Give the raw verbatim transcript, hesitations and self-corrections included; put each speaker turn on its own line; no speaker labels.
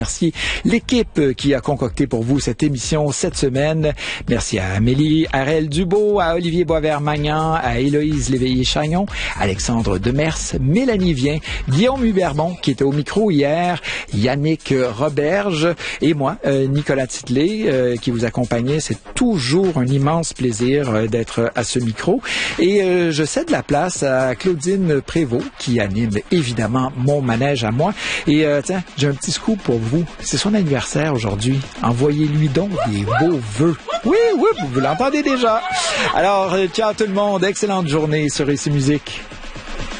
Merci l'équipe qui a concocté pour vous cette émission cette semaine. Merci à Amélie Harel-Dubo, à Olivier Boisvert-Magnan, à Héloïse Léveillé-Chagnon, Alexandre Demers, Mélanie Vien, Guillaume Hubermont qui était au micro hier, Yannick Roberge et moi, euh, Nicolas Titley, euh, qui vous accompagnait. C'est toujours un immense plaisir euh, d'être à ce micro. Et euh, je cède la place à Claudine Prévost qui anime évidemment mon manège à moi. Et euh, tiens, j'ai un petit scoop pour vous. C'est son anniversaire aujourd'hui. Envoyez-lui donc des beaux vœux. Oui, oui, vous l'entendez déjà. Alors, ciao tout le monde. Excellente journée sur Ici Musique.